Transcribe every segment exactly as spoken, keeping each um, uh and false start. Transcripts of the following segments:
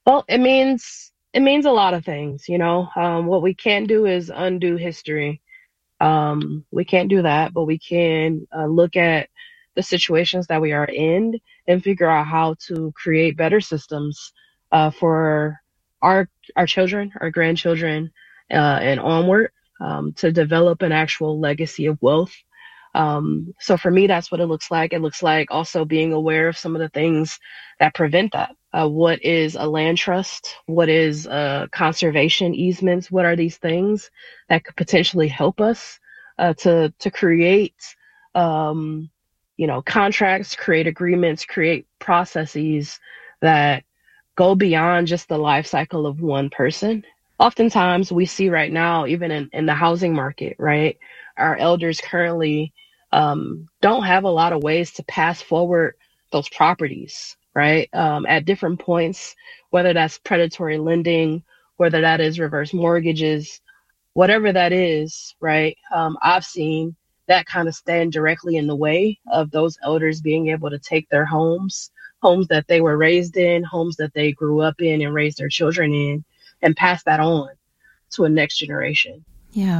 Well, it means it means a lot of things, you know. Um, what we can't do is undo history. Um, we can't do that, but we can uh, look at the situations that we are in and figure out how to create better systems uh, for our our children, our grandchildren, uh, and onward um, to develop an actual legacy of wealth. Um, so for me, that's what it looks like. It looks like also being aware of some of the things that prevent that. Uh, what is a land trust? What is uh, conservation easements? What are these things that could potentially help us uh, to to create, um, you know, contracts, create agreements, create processes that go beyond just the life cycle of one person. Oftentimes, we see right now, even in, in the housing market, right? Our elders currently um, don't have a lot of ways to pass forward those properties, right? Um, at different points, whether that's predatory lending, whether that is reverse mortgages, whatever that is, right? Um, I've seen that kind of stand directly in the way of those elders being able to take their homes, homes that they were raised in, homes that they grew up in and raised their children in, and pass that on to a next generation. Yeah.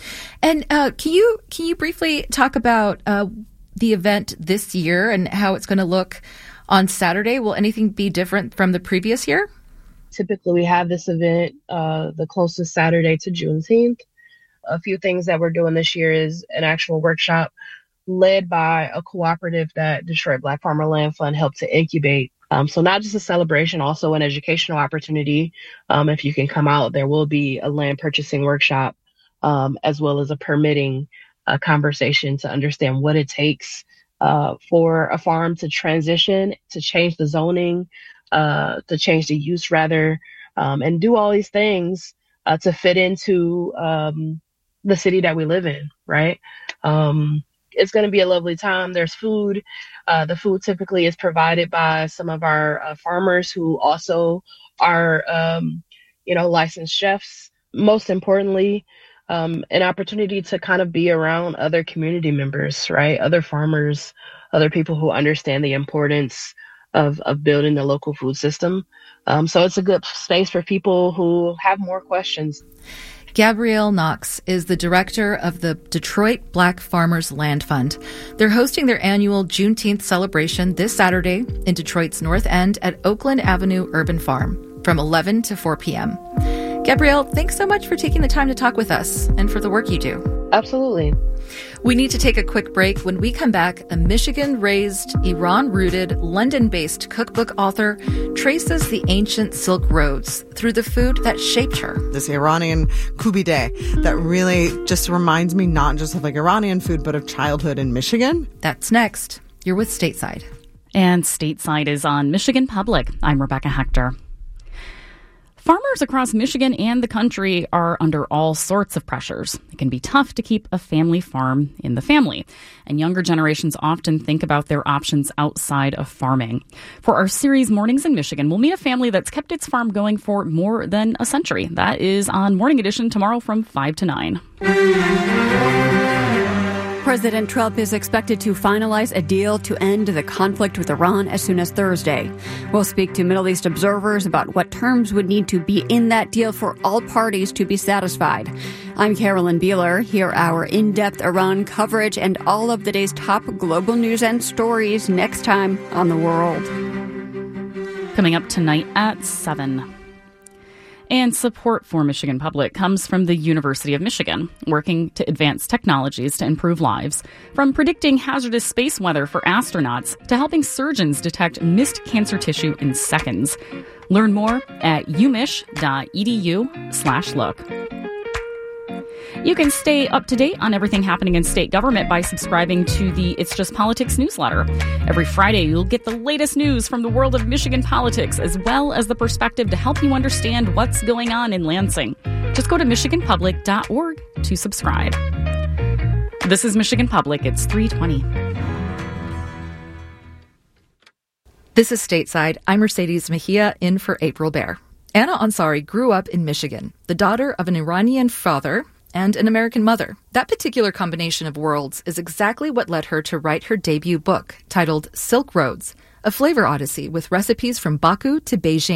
And uh, can you can you briefly talk about uh, the event this year and how it's going to look on Saturday? Will anything be different from the previous year? Typically, we have this event uh, the closest Saturday to Juneteenth. A few things that we're doing this year is an actual workshop led by a cooperative that Detroit Black Farmer Land Fund helped to incubate. Um, so not just a celebration, also an educational opportunity. Um, if you can come out, there will be a land purchasing workshop um, as well as a permitting uh, conversation to understand what it takes uh, for a farm to transition, to change the zoning, uh, to change the use rather, um, and do all these things uh, to fit into um, the city that we live in, right? Um, it's going to be a lovely time. There's food. Uh, the food typically is provided by some of our uh, farmers who also are, um, you know, licensed chefs. Most importantly, um, an opportunity to kind of be around other community members, right? Other farmers, other people who understand the importance of, of building the local food system. Um, so it's a good space for people who have more questions. Gabrielle Knox is the director of the Detroit Black Farmers Land Fund. They're hosting their annual Juneteenth celebration this Saturday in Detroit's North End at Oakland Avenue Urban Farm from eleven to four p.m. Gabrielle, thanks so much for taking the time to talk with us and for the work you do. Absolutely. We need to take a quick break. When we come back, a Michigan-raised, Iran-rooted, London-based cookbook author traces the ancient Silk Roads through the food that shaped her. This Iranian kubideh that really just reminds me not just of like Iranian food, but of childhood in Michigan. That's next. You're with Stateside. And Stateside is on Michigan Public. I'm Rebecca Hector. Farmers across Michigan and the country are under all sorts of pressures. It can be tough to keep a family farm in the family, and younger generations often think about their options outside of farming. For our series Mornings in Michigan, we'll meet a family that's kept its farm going for more than a century. That is on Morning Edition tomorrow from five to nine. President Trump is expected to finalize a deal to end the conflict with Iran as soon as Thursday. We'll speak to Middle East observers about what terms would need to be in that deal for all parties to be satisfied. I'm Carolyn Beeler. Hear our in-depth Iran coverage and all of the day's top global news and stories next time on The World. Coming up tonight at seven. And support for Michigan Public comes from the University of Michigan, working to advance technologies to improve lives. From predicting hazardous space weather for astronauts to helping surgeons detect missed cancer tissue in seconds. Learn more at umich.edu slash look. You can stay up to date on everything happening in state government by subscribing to the It's Just Politics newsletter. Every Friday, you'll get the latest news from the world of Michigan politics, as well as the perspective to help you understand what's going on in Lansing. Just go to michigan public dot org to subscribe. This is Michigan Public. It's three twenty. This is Stateside. I'm Mercedes Mejia, in for April Baer. Anna Ansari grew up in Michigan, the daughter of an Iranian father and an American mother. That particular combination of worlds is exactly what led her to write her debut book, titled Silk Roads, a flavor odyssey with recipes from Baku to Beijing.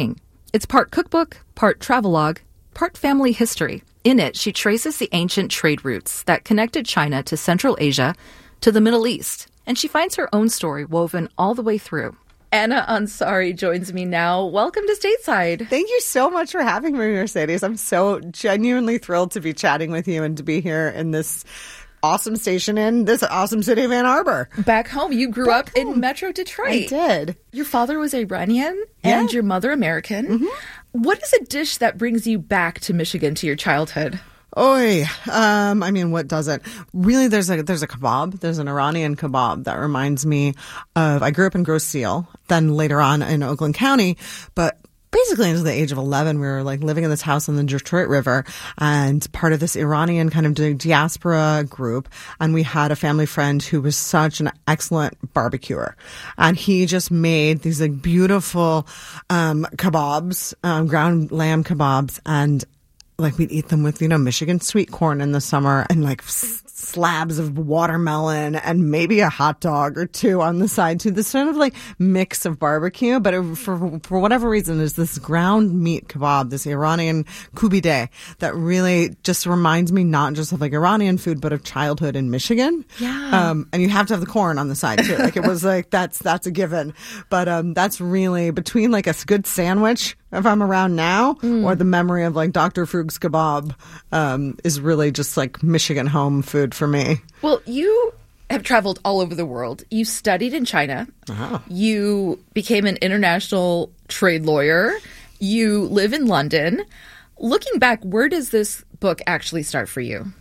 It's part cookbook, part travelogue, part family history. In it, she traces the ancient trade routes that connected China to Central Asia to the Middle East, and she finds her own story woven all the way through. Anna Ansari joins me now. Welcome to Stateside. Thank you so much for having me, Mercedes. I'm so genuinely thrilled to be chatting with you and to be here in this awesome station in this awesome city of Ann Arbor. Back home. You grew Back up home. in Metro Detroit. I did. Your father was Iranian yeah. and your mother American. Mm-hmm. What is a dish that brings you back to Michigan, to your childhood? Oy. Um, I mean, what doesn't? Really, there's a there's a kebab. There's an Iranian kebab that reminds me of, I grew up in Grosse Seal, then later on in Oakland County, but basically until the age of eleven, we were like living in this house on the Detroit River and part of this Iranian kind of diaspora group. And we had a family friend who was such an excellent barbecuer. And he just made these like beautiful um, kebabs, um, ground lamb kebabs, and like we'd eat them with, you know, Michigan sweet corn in the summer and like s- slabs of watermelon and maybe a hot dog or two on the side too. This sort of like mix of barbecue, but it, for for whatever reason, there's this ground meat kebab, this Iranian kubide that really just reminds me not just of like Iranian food, but of childhood in Michigan. Yeah. Um, and you have to have the corn on the side too. Like it was like, that's, that's a given. But um, that's really between like a good sandwich if I'm around now, mm. or the memory of like Doctor Frug's kebab um, is really just like Michigan home food for me. Well, you have traveled all over the world. You studied in China. Uh-huh. You became an international trade lawyer. You live in London. Looking back, where does this book actually start for you?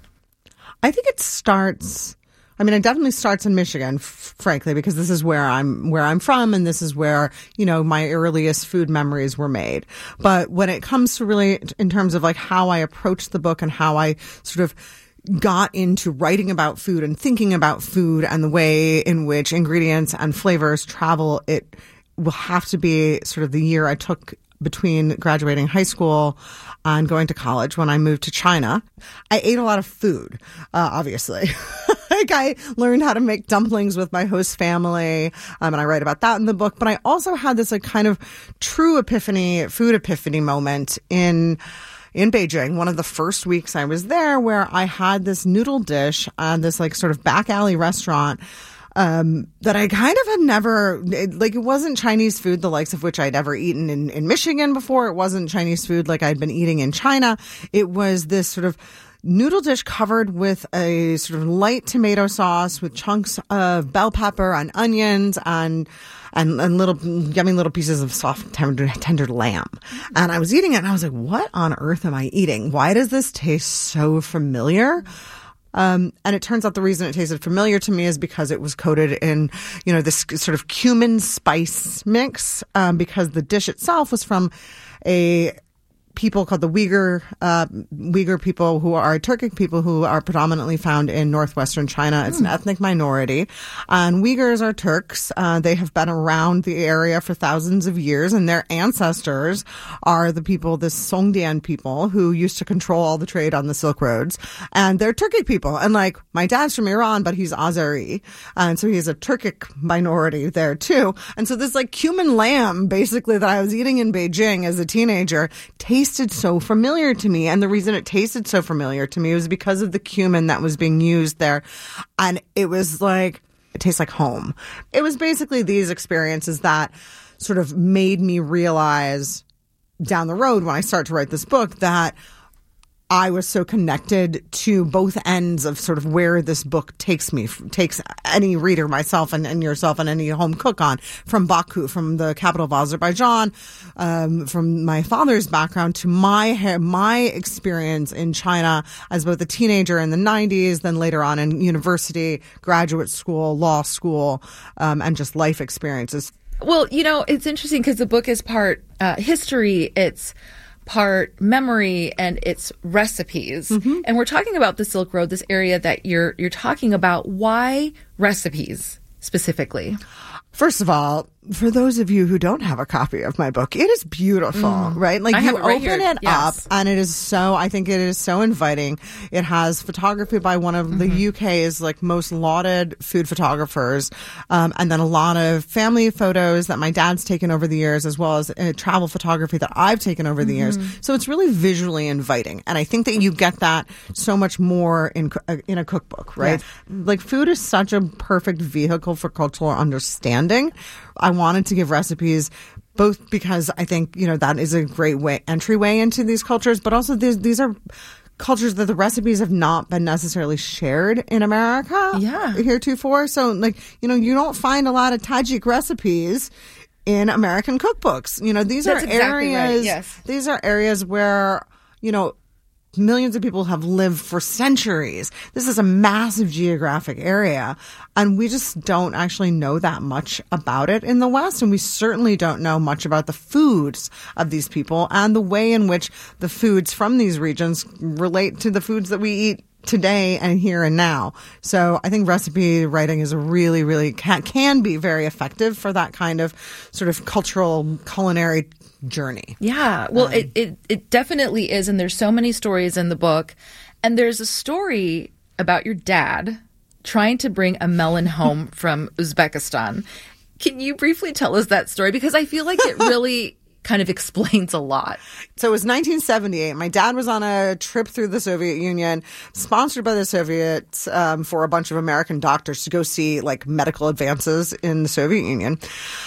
I think it starts... I mean, it definitely starts in Michigan, f- frankly, because this is where I'm where I'm from, and this is where, you know, my earliest food memories were made. But when it comes to really in terms of like how I approached the book and how I sort of got into writing about food and thinking about food and the way in which ingredients and flavors travel, it will have to be sort of the year I took between graduating high school and going to college when I moved to China. I ate a lot of food, uh, obviously. Like I learned how to make dumplings with my host family, um, and I write about that in the book. But I also had this like kind of true epiphany, food epiphany moment in in Beijing. One of the first weeks I was there, where I had this noodle dish on this like sort of back alley restaurant um, that I kind of had never, it, like it wasn't Chinese food, the likes of which I'd ever eaten in, in Michigan before. It wasn't Chinese food like I'd been eating in China. It was this sort of noodle dish covered with a sort of light tomato sauce with chunks of bell pepper and onions and and, and little yummy little pieces of soft tender tender lamb. And I was eating it and I was like, what on earth am I eating? Why does this taste so familiar? Um, and it turns out the reason it tasted familiar to me is because it was coated in, you know, this sort of cumin spice mix, um, because the dish itself was from a people called the Uyghur, uh, Uyghur people who are Turkic people who are predominantly found in northwestern China. It's mm. an ethnic minority. And Uyghurs are Turks. Uh, they have been around the area for thousands of years, and their ancestors are the people, the Songdian people, who used to control all the trade on the Silk Roads. And they're Turkic people. And like, my dad's from Iran, but he's Azeri. And so he's a Turkic minority there too. And so this like cumin lamb, basically, that I was eating in Beijing as a teenager, tasted so familiar to me. And the reason it tasted so familiar to me was because of the cumin that was being used there. And it was like, it tastes like home. It was basically these experiences that sort of made me realize down the road when I start to write this book that I was so connected to both ends of sort of where this book takes me, takes any reader, myself and, and yourself and any home cook on, from Baku, from the capital of Azerbaijan, um, from my father's background to my my experience in China as both a teenager in the nineties, then later on in university, graduate school, law school, um, and just life experiences. Well, you know, it's interesting because the book is part uh, history, it's part memory, and it's recipes. Mm-hmm. And we're talking about the Silk Road, this area that you're you're talking about. Why recipes specifically? First of all, for those of you who don't have a copy of my book, it is beautiful, mm. right? Like I you it right open here. it yes. up and it is so, I think it is so inviting. It has photography by one of mm-hmm. the U K's like most lauded food photographers. Um, and then a lot of family photos that my dad's taken over the years, as well as uh, travel photography that I've taken over the mm-hmm. years. So it's really visually inviting. And I think that you get that so much more in, uh, in a cookbook, right? Yes. Like food is such a perfect vehicle for cultural understanding. I wanted to give recipes both because I think, you know, that is a great way entryway into these cultures, but also these, these are cultures that the recipes have not been necessarily shared in America yeah. heretofore. So, like, you know, you don't find a lot of Tajik recipes in American cookbooks. You know, these That's are exactly areas, right. yes. these are areas where, you know, millions of people have lived for centuries. This is a massive geographic area, and we just don't actually know that much about it in the West, and we certainly don't know much about the foods of these people and the way in which the foods from these regions relate to the foods that we eat today and here and now. So I think recipe writing is a really, really can, can be very effective for that kind of sort of cultural culinary journey. Yeah. Well, um, it, it, it definitely is. And there's so many stories in the book. And there's a story about your dad trying to bring a melon home from Uzbekistan. Can you briefly tell us that story? Because I feel like it really kind of explains a lot. So it was nineteen seventy-eight. My dad was on a trip through the Soviet Union, sponsored by the Soviets, um, for a bunch of American doctors to go see like medical advances in the Soviet Union.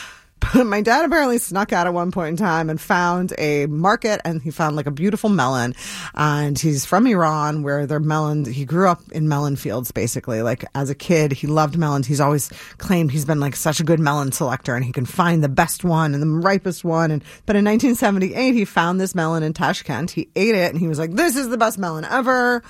But my dad apparently snuck out at one point in time and found a market, and he found like a beautiful melon. And he's from Iran, where their melon, he grew up in melon fields, basically. Like as a kid, he loved melons. He's always claimed he's been like such a good melon selector, and he can find the best one and the ripest one. And but in nineteen seventy-eight, he found this melon in Tashkent. He ate it, and he was like, "This is the best melon ever."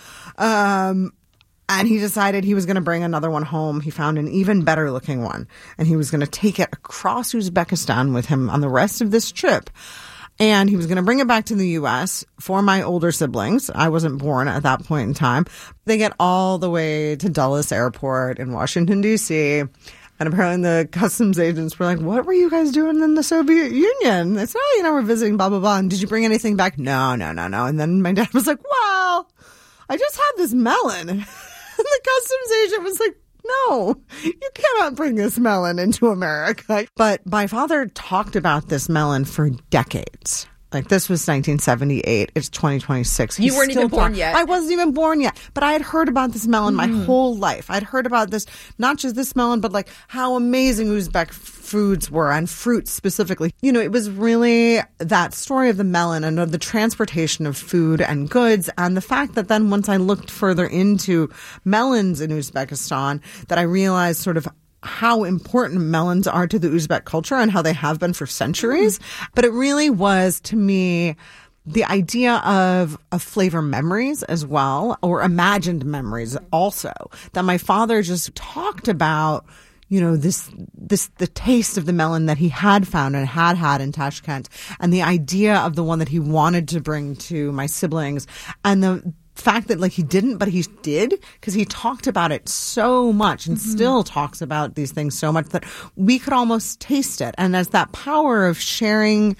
Um, And he decided he was going to bring another one home. He found an even better looking one, and he was going to take it across Uzbekistan with him on the rest of this trip. And he was going to bring it back to the U S for my older siblings. I wasn't born at that point in time. They get all the way to Dulles Airport in Washington, D C, and apparently the customs agents were like, "What were you guys doing in the Soviet Union?" They said, "Oh, you know, we're visiting, blah, blah, blah. And did you bring anything back?" No, no, no, no. And then my dad was like, "Well, I just had this melon." And the customs agent was like, "No, you cannot bring this melon into America." But my father talked about this melon for decades. Like, this was nineteen seventy-eight. It's twenty twenty-six. You weren't even born yet. I wasn't even born yet. But I had heard about this melon my mm. whole life. I'd heard about this, not just this melon, but like how amazing Uzbek foods were, and fruits specifically. You know, it was really that story of the melon and of the transportation of food and goods, and the fact that then once I looked further into melons in Uzbekistan, that I realized sort of how important melons are to the Uzbek culture and how they have been for centuries. Mm. But it really was, to me, the idea of, of flavor memories as well, or imagined memories also, that my father just talked about, you know, this, this, the taste of the melon that he had found and had had in Tashkent, and the idea of the one that he wanted to bring to my siblings, and the fact that like he didn't, but he did, because he talked about it so much and mm-hmm. still talks about these things so much that we could almost taste it. And there's that power of sharing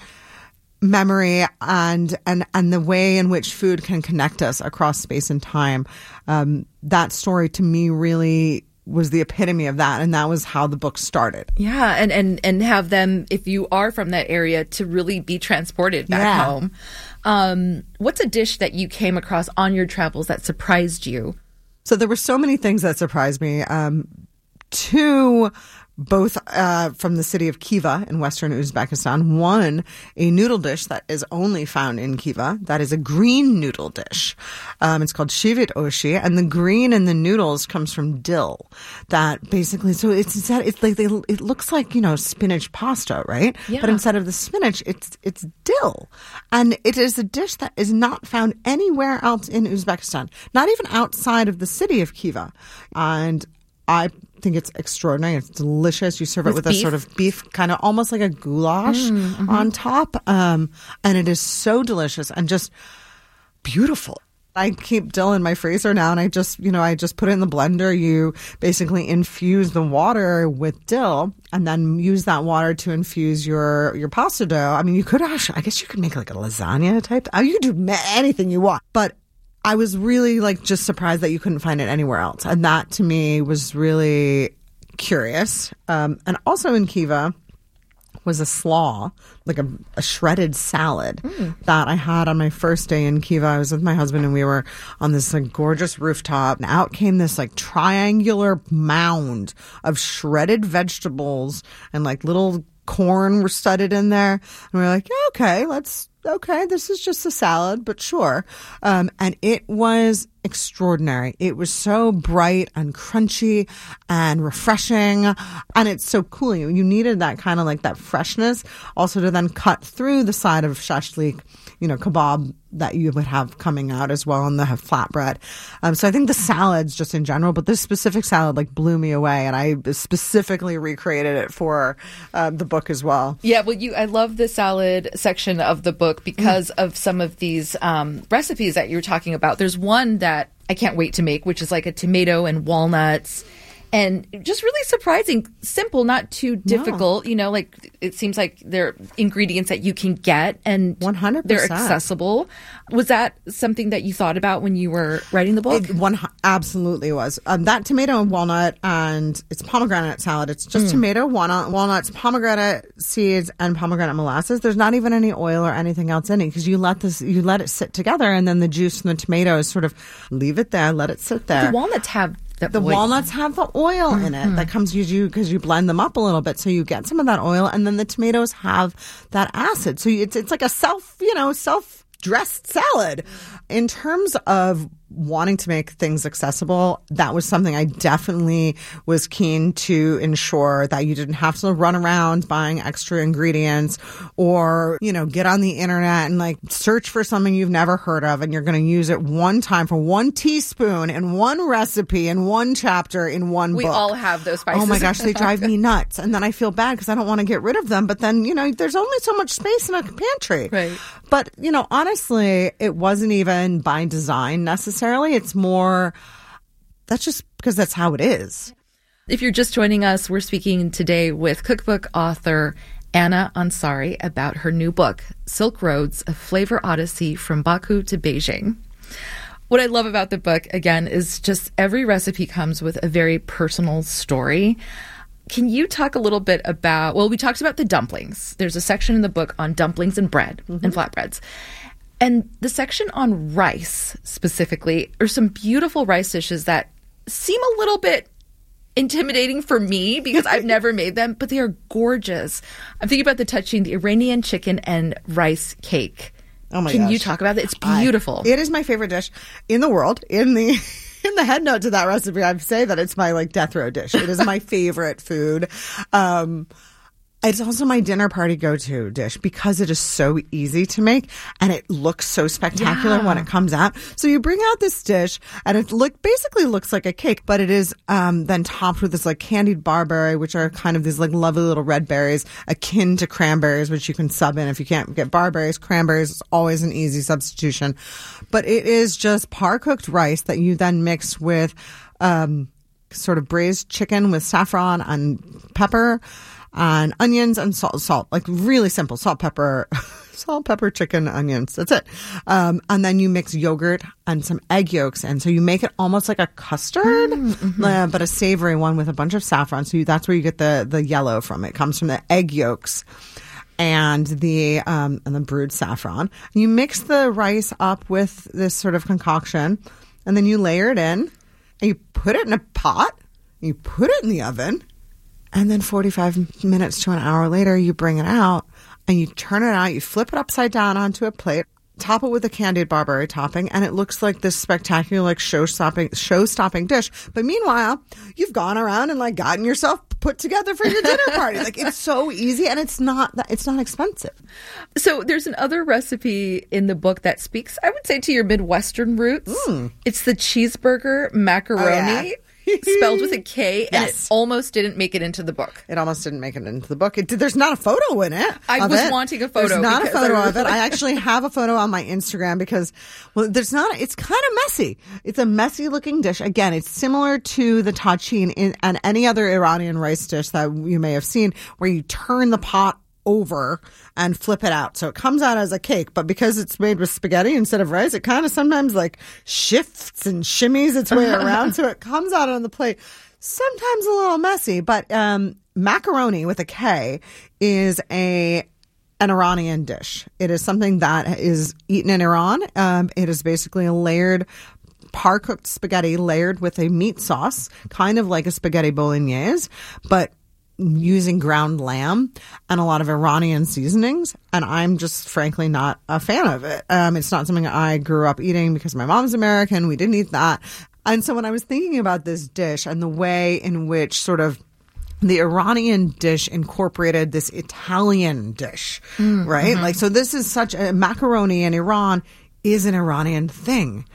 memory and and and the way in which food can connect us across space and time. Um, that story to me really was the epitome of that, and that was how the book started. Yeah, and and and have them, if you are from that area, to really be transported back yeah. home. Um, what's a dish that you came across on your travels that surprised you? So there were so many things that surprised me. Um, two, both uh, from the city of Khiva in western Uzbekistan. One, a noodle dish that is only found in Khiva. That is a green noodle dish. Um, it's called shivit oshi, and the green in the noodles comes from dill. That basically, so it's it's like they, it looks like, you know, spinach pasta, right? Yeah. But instead of the spinach, it's it's dill, and it is a dish that is not found anywhere else in Uzbekistan, not even outside of the city of Khiva, and I think it's extraordinary. It's delicious. You serve it with, with a sort of beef, kind of almost like a goulash mm-hmm. on top. Um, and it is so delicious and just beautiful. I keep dill in my freezer now, and I just, you know, I just put it in the blender. You basically infuse the water with dill and then use that water to infuse your, your pasta dough. I mean, you could actually, I guess you could make like a lasagna type. You could do anything you want. But I was really like just surprised that you couldn't find it anywhere else. And that to me was really curious. Um, and also in Kiva was a slaw, like a, a shredded salad mm. that I had on my first day in Kiva. I was with my husband and we were on this like gorgeous rooftop, and out came this like triangular mound of shredded vegetables, and like little corn were studded in there. And we were like, yeah, okay, let's, okay, this is just a salad, but sure. Um, and it was extraordinary. It was so bright and crunchy and refreshing, and it's so cool. You, you needed that kind of like that freshness also to then cut through the side of shashlik, you know, kebab that you would have coming out as well on the flatbread. Um, so I think the salads just in general, but this specific salad like blew me away, and I specifically recreated it for uh, the book as well. Yeah, well, you, I love the salad section of the book because mm. of some of these um, recipes that you're talking about. There's one that I can't wait to make, which is like a tomato and walnuts. And just really surprising, simple, not too difficult. No. You know, like it seems like they're ingredients that you can get and one hundred percent they're accessible. Was that something that you thought about when you were writing the book? It one absolutely was. Um, that tomato and walnut, and it's pomegranate salad. It's just mm. tomato, walnut, walnuts, pomegranate seeds, and pomegranate molasses. There's not even any oil or anything else in it because you let this, you let it sit together, and then the juice from the tomatoes sort of leave it there, let it sit there. The walnuts have The oil. walnuts have the oil mm-hmm. in it that comes you because you blend them up a little bit, so you get some of that oil, and then the tomatoes have that acid. So it's it's like a self, you know, self dressed salad. In terms of wanting to make things accessible, that was something I definitely was keen to ensure that you didn't have to run around buying extra ingredients or, you know, get on the internet and like search for something you've never heard of and you're going to use it one time for one teaspoon in one recipe in one chapter in one we book. We all have those spices. Oh my gosh, they drive me nuts. And then I feel bad because I don't want to get rid of them. But then, you know, there's only so much space in a pantry. Right. But, you know, honestly, it wasn't even by design necessarily. It's more, that's just because that's how it is. If you're just joining us, we're speaking today with cookbook author Anna Ansari about her new book, Silk Roads, A Flavor Odyssey from Baku to Beijing. What I love about the book, again, is just every recipe comes with a very personal story. Can you talk a little bit about, well, we talked about the dumplings. There's a section in the book on dumplings and bread mm-hmm. and flatbreads. And the section on rice specifically are some beautiful rice dishes that seem a little bit intimidating for me because I've never made them, but they are gorgeous. I'm thinking about the touching, the Iranian chicken and rice cake. Oh my Can gosh. you talk about it? It's beautiful. I, it is my favorite dish in the world. In the in the head note to that recipe, I say that it's my like death row dish. It is my favorite food. Um It's also my dinner party go-to dish because it is so easy to make and it looks so spectacular yeah. when it comes out. So you bring out this dish and it look basically looks like a cake, but it is um, then topped with this like candied barberry, which are kind of these like lovely little red berries akin to cranberries, which you can sub in if you can't get barberries. Cranberries is always an easy substitution, but it is just par-cooked rice that you then mix with um, sort of braised chicken with saffron and pepper. And onions and salt, salt, like really simple, salt, pepper, salt, pepper, chicken, onions. That's it. Um, and then you mix yogurt and some egg yolks. And so you make it almost like a custard, mm-hmm. uh, but a savory one with a bunch of saffron. So you, that's where you get the, the yellow from. It comes from the egg yolks and the, um, and the brewed saffron. You mix the rice up with this sort of concoction and then you layer it in and you put it in a pot. You put it in the oven. And then forty-five minutes to an hour later, you bring it out and you turn it out. You flip it upside down onto a plate, top it with a candied barberry topping, and it looks like this spectacular, like show-stopping, show-stopping dish. But meanwhile, you've gone around and like gotten yourself put together for your dinner party. Like it's so easy, and it's not that it's not expensive. So there's another recipe in the book that speaks, I would say, to your Midwestern roots. Mm. It's the cheeseburger macaroni. Oh, yeah. spelled with a K, and Yes. it almost didn't make it into the book. It almost didn't make it into the book. It did, there's not a photo in it. I of was it. wanting a photo There's not a because photo I of it. was I like- actually have a photo on my Instagram because, well, there's not. It's kind of messy. It's a messy looking dish. Again, it's similar to the tagine in, and any other Iranian rice dish that you may have seen, where you turn the pot over and flip it out. So it comes out as a cake, but because it's made with spaghetti instead of rice, it kind of sometimes like shifts and shimmies its way around. So it comes out on the plate. Sometimes a little messy, but um, macaroni with a K is a an Iranian dish. It is something that is eaten in Iran. Um, it is basically a layered par-cooked spaghetti layered with a meat sauce, kind of like a spaghetti bolognese, but using ground lamb and a lot of Iranian seasonings. And I'm just frankly not a fan of it. Um, it's not something I grew up eating because my mom's American. We didn't eat that. And so when I was thinking about this dish and the way in which sort of the Iranian dish incorporated this Italian dish, mm, right? Mm-hmm. Like, so this is such a macaroni in Iran is an Iranian thing,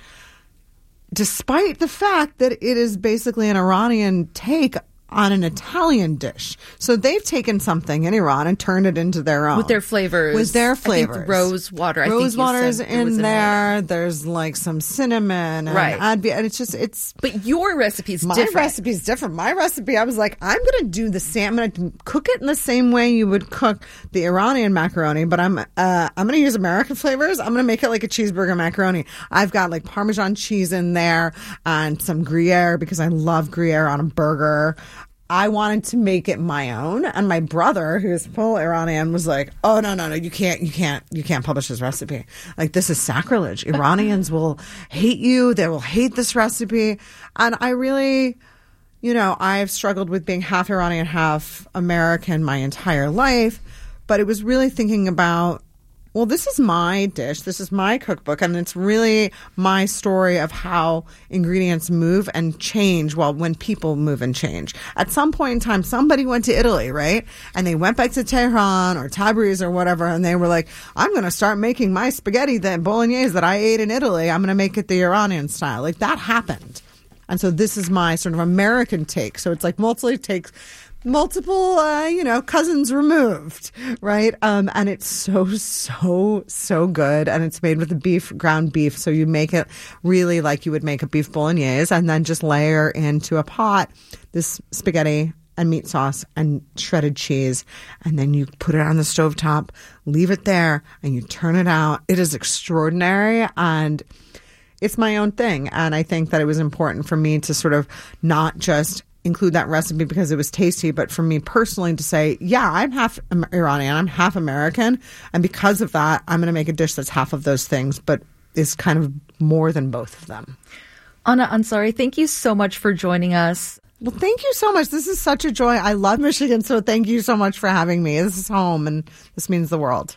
despite the fact that it is basically an Iranian take on an Italian dish. So they've taken something in Iran and turned it into their own. With their flavors. With their flavors. I think rose water. I Rose think water's in, in, in there. There's like some cinnamon and right. Advia, and it's just, it's... But your recipe's my different. My recipe's different. My recipe, I was like, I'm going to do the same, I'm going to cook it in the same way you would cook the Iranian macaroni, but I'm, uh, I'm going to use American flavors. I'm going to make it like a cheeseburger macaroni. I've got like Parmesan cheese in there and some Gruyere because I love Gruyere on a burger. I wanted to make it my own, and my brother, who's full Iranian, was like, "Oh no, no, no! You can't, you can't, you can't publish this recipe. Like this is sacrilege. Iranians will hate you. They will hate this recipe." And I really, you know, I've struggled with being half Iranian, half American my entire life, but it was really thinking about, well, this is my dish, this is my cookbook, and it's really my story of how ingredients move and change, well, when people move and change. At some point in time, somebody went to Italy, right? And they went back to Tehran or Tabriz or whatever, and they were like, I'm going to start making my spaghetti, that bolognese that I ate in Italy, I'm going to make it the Iranian style. Like, that happened. And so this is my sort of American take. So it's like multiple takes, multiple, uh, you know, cousins removed, right? Um, and it's so, so, so good. And it's made with the beef, ground beef. So you make it really like you would make a beef bolognese and then just layer into a pot this spaghetti and meat sauce and shredded cheese. And then you put it on the stovetop, leave it there, and you turn it out. It is extraordinary. And it's my own thing. And I think that it was important for me to sort of not just include that recipe because it was tasty, but for me personally to say, yeah, I'm half Iranian, I'm half American. And because of that, I'm going to make a dish that's half of those things, but is kind of more than both of them. Anna Ansari, thank you so much for joining us. Well, thank you so much. This is such a joy. I love Michigan, so thank you so much for having me. This is home, and this means the world.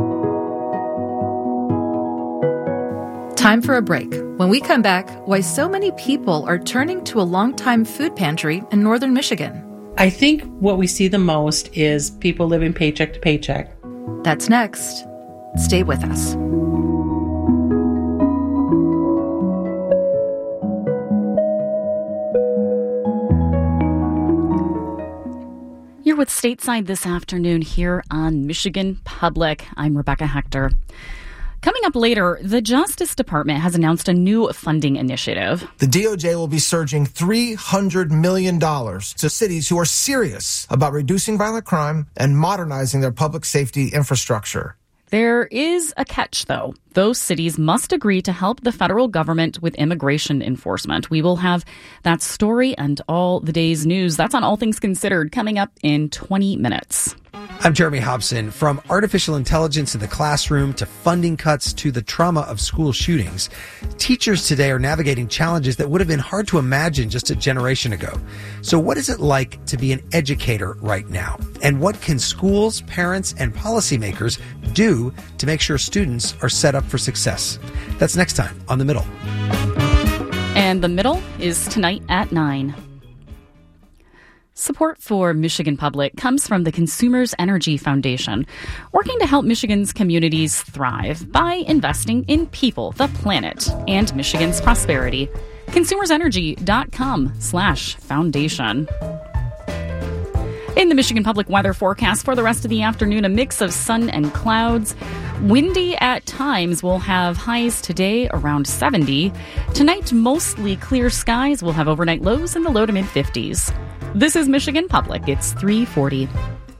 Time for a break. When we come back, why so many people are turning to a longtime food pantry in northern Michigan. I think what we see the most is people living paycheck to paycheck. That's next. Stay with us. You're with Stateside this afternoon here on Michigan Public. I'm Rebecca Hector. Coming up later, the Justice Department has announced a new funding initiative. The D O J will be surging three hundred million dollars to cities who are serious about reducing violent crime and modernizing their public safety infrastructure. There is a catch, though. Those cities must agree to help the federal government with immigration enforcement. We will have that story and all the day's news. That's on All Things Considered coming up in twenty minutes. I'm Jeremy Hobson. From artificial intelligence in the classroom to funding cuts to the trauma of school shootings, teachers today are navigating challenges that would have been hard to imagine just a generation ago. So what is it like to be an educator right now? And what can schools, parents, and policymakers do to make sure students are set up for success? That's next time on The Middle. And The Middle is tonight at nine. Support for Michigan Public comes from the Consumers Energy Foundation, working to help Michigan's communities thrive by investing in people, the planet, and Michigan's prosperity. consumersenergy.com slash foundation. In the Michigan Public Weather Forecast for the rest of the afternoon, a mix of sun and clouds. Windy at times. We'll have highs today around seventy. Tonight, mostly clear skies. We'll have overnight lows in the low to mid fifties. This is Michigan Public. It's three forty.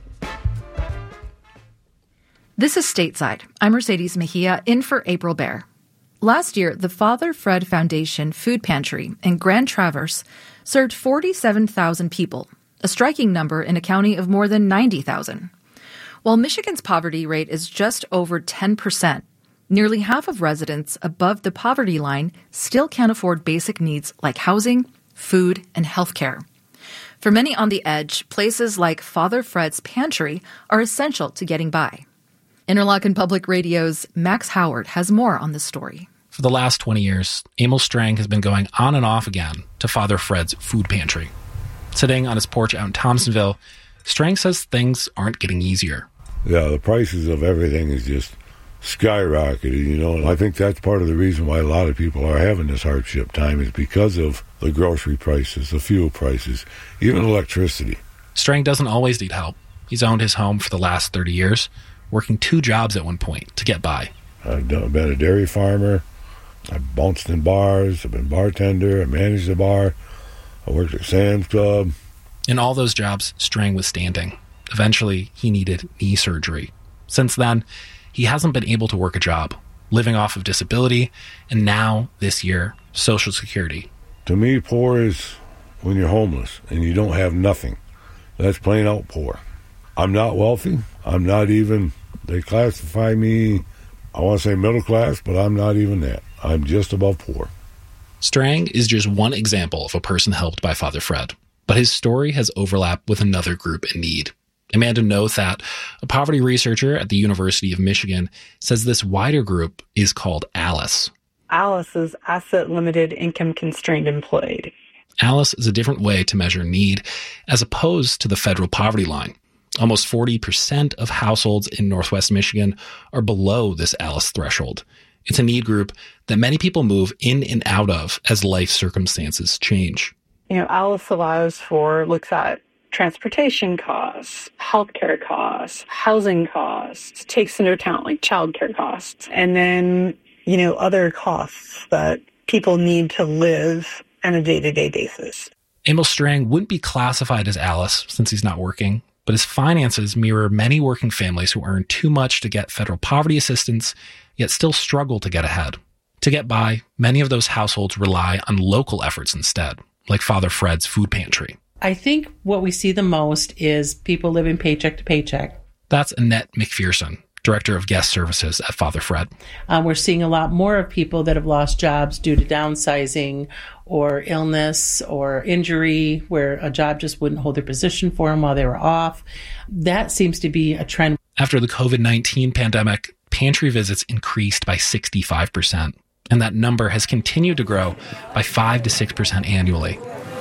This is Stateside. I'm Mercedes Mejia, in for April Bear. Last year, the Father Fred Foundation Food Pantry in Grand Traverse served forty-seven thousand people, a striking number in a county of more than ninety thousand. While Michigan's poverty rate is just over ten percent, nearly half of residents above the poverty line still can't afford basic needs like housing, food, and health care. For many on the edge, places like Father Fred's Pantry are essential to getting by. Interlochen Public Radio's Max Howard has more on this story. For the last twenty years, Emil Strang has been going on and off again to Father Fred's Food Pantry. Sitting on his porch out in Thompsonville, Strang says things aren't getting easier. Yeah, the prices of everything is just skyrocketed, you know. I think that's part of the reason why a lot of people are having this hardship time is because of the grocery prices, the fuel prices, even electricity. Strang doesn't always need help. He's owned his home for the last thirty years, working two jobs at one point to get by. I've done, been a dairy farmer. I've bounced in bars. I've been a bartender. I managed a bar. I worked at Sam's Club. In all those jobs, Strang was standing. Eventually, he needed knee surgery. Since then, he hasn't been able to work a job, living off of disability, and now, this year, Social Security. To me, poor is when you're homeless and you don't have nothing. That's plain out poor. I'm not wealthy. I'm not even, they classify me, I want to say middle class, but I'm not even that. I'm just above poor. Strang is just one example of a person helped by Father Fred, but his story has overlap with another group in need. Amanda Nothat, a poverty researcher at the University of Michigan, says this wider group is called ALICE. ALICE is Asset Limited Income Constrained Employed. ALICE is a different way to measure need as opposed to the federal poverty line. Almost forty percent of households in Northwest Michigan are below this ALICE threshold. It's a need group that many people move in and out of as life circumstances change. You know, ALICE allows for, looks at transportation costs, healthcare costs, housing costs, takes into account like childcare costs, and then, you know, other costs that people need to live on a day-to-day basis. Emil Strang wouldn't be classified as ALICE since he's not working, but his finances mirror many working families who earn too much to get federal poverty assistance, yet still struggle to get ahead. To get by, many of those households rely on local efforts instead, like Father Fred's Food Pantry. I think what we see the most is people living paycheck to paycheck. That's Annette McPherson, Director of Guest Services at Father Fred. Um, we're seeing a lot more of people that have lost jobs due to downsizing or illness or injury, where a job just wouldn't hold their position for them while they were off. That seems to be a trend. After the covid nineteen pandemic, pantry visits increased by sixty-five percent, and that number has continued to grow by five to six percent annually.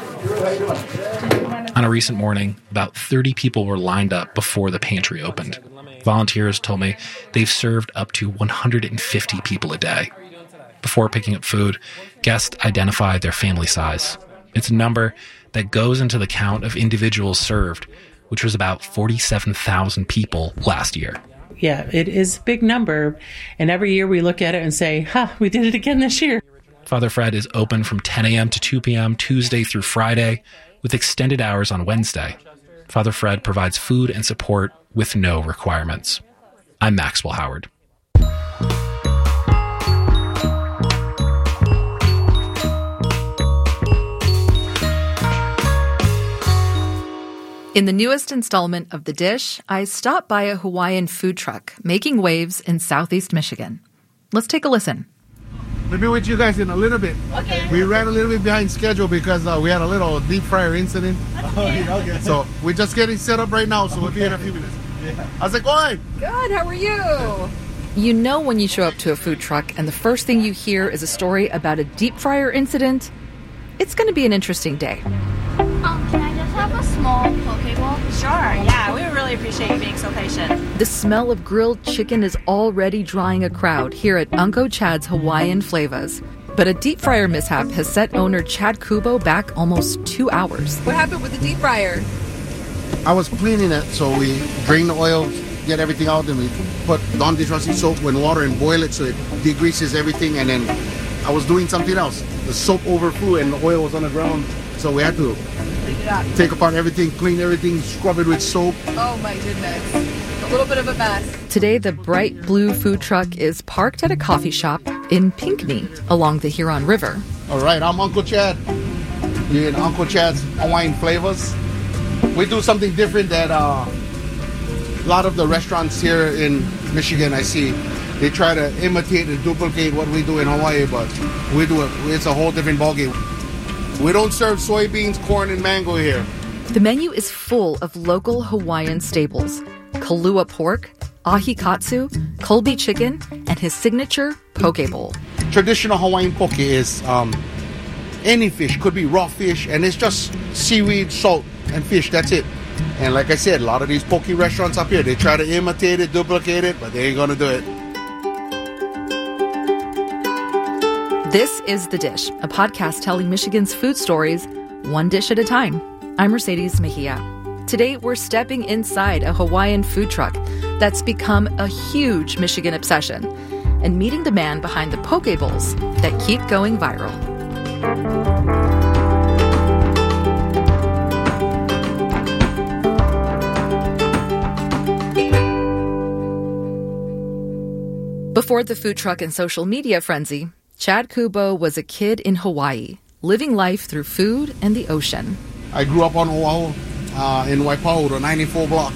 On a recent morning, about thirty people were lined up before the pantry opened. Volunteers told me they've served up to one hundred fifty people a day. Before picking up food, guests identified their family size. It's a number that goes into the count of individuals served, which was about forty-seven thousand people last year. Yeah, it is a big number. And every year we look at it and say, ha, we did it again this year. Father Fred is open from ten a.m. to two p.m. Tuesday through Friday, with extended hours on Wednesday. Father Fred provides food and support with no requirements. I'm Maxwell Howard. In the newest installment of The Dish, I stopped by a Hawaiian food truck making waves in southeast Michigan. Let's take a listen. We'll be with you guys in a little bit. Okay. We ran a little bit behind schedule because uh, we had a little deep fryer incident. Okay. Okay. So we're just getting set up right now, so we'll be in a few minutes. Yeah. How's it going? Good, how are you? You know when you show up to a food truck and the first thing you hear is a story about a deep fryer incident? It's going to be an interesting day. Um, can I just have a small poke bowl? Sure, yeah, we really appreciate you being so patient. The smell of grilled chicken is already drawing a crowd here at Uncle Chad's Hawaiian Flavas. But a deep fryer mishap has set owner Chad Kubo back almost two hours. What happened with the deep fryer? I was cleaning it, so we drain the oil, get everything out, and we put Dawn dishwashing soap in water and boil it so it degreases everything. And then I was doing something else. The soap overflew and the oil was on the ground, so we had to take apart everything, clean everything, scrub it with soap. Oh my goodness. A little bit of a mess. Today, the bright blue food truck is parked at a coffee shop in Pinckney along the Huron River. All right, I'm Uncle Chad. You're in Uncle Chad's Hawaiian Flavors. We do something different that uh, a lot of the restaurants here in Michigan, I see, they try to imitate and duplicate what we do in Hawaii, but we do it. It's a whole different ballgame. We don't serve soybeans, corn, and mango here. The menu is full of local Hawaiian staples. Kalua pork, ahi katsu, Colby chicken, and his signature poke bowl. Traditional Hawaiian poke is um, any fish, could be raw fish, and it's just seaweed, salt, and fish. That's it. And like I said, a lot of these poke restaurants up here, they try to imitate it, duplicate it, but they ain't gonna do it. This is The Dish, a podcast telling Michigan's food stories one dish at a time. I'm Mercedes Mejia. Today, we're stepping inside a Hawaiian food truck that's become a huge Michigan obsession and meeting the man behind the poke bowls that keep going viral. Before the food truck and social media frenzy, Chad Kubo was a kid in Hawaii, living life through food and the ocean. I grew up on Oahu. Uh, in Waipahu, the ninety-four block.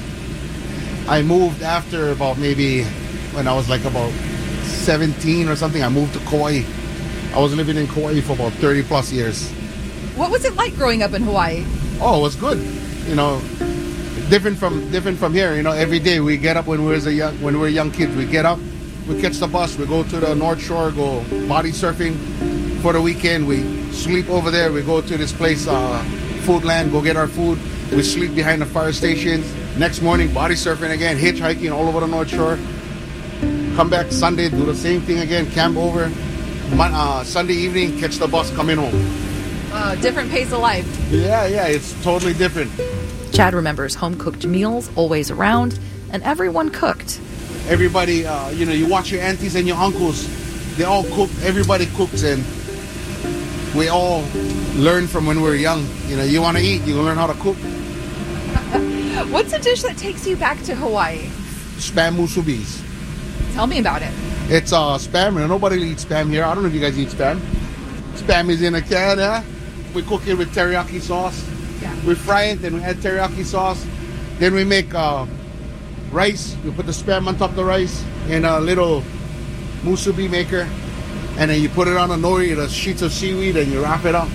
I moved after about maybe when I was like about seventeen or something. I moved to Kauai. I was living in Kauai for about thirty plus years. What was it like growing up in Hawaii? Oh, it was good. You know, different from different from here. You know, every day we get up when we was a young when we were young kids. We get up, we catch the bus, we go to the North Shore, go body surfing for the weekend. We sleep over there. We go to this place, uh, Foodland, go get our food. We sleep behind the fire stations. Next morning, body surfing again, hitchhiking all over the North Shore. Come back Sunday, do the same thing again, camp over. Mon- uh, Sunday evening, catch the bus, coming home. Uh, different pace of life. Yeah, yeah, it's totally different. Chad remembers home-cooked meals always around, and everyone cooked. Everybody, uh, you know, you watch your aunties and your uncles. They all cook. Everybody cooks, and we all learn from when we were young. You know, you want to eat, you learn how to cook. What's a dish that takes you back to Hawaii? Spam musubis. Tell me about it. It's uh, spam. And nobody eats spam here. I don't know if you guys eat spam. Spam is in a can, yeah? We cook it with teriyaki sauce. Yeah. We fry it, then we add teriyaki sauce. Then we make uh, rice. We put the spam on top of the rice in a little musubi maker. And then you put it on a nori, the sheets of seaweed, and you wrap it up.